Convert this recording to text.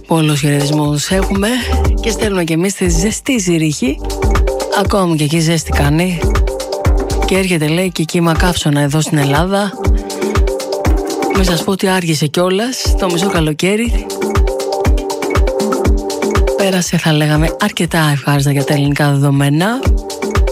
Πολλούς χαιρετισμούς έχουμε και στέλνουμε και εμείς τη ζεστή Ζηρίχη. Ακόμη και εκεί ζέστη κάνει. Και έρχεται, λέει, και κύμα καύσωνα εδώ στην Ελλάδα. Μην σας πω ότι άργησε κιόλας το μισό καλοκαίρι. Πέρασε, θα λέγαμε, αρκετά ευχάριστα για τα ελληνικά δεδομένα.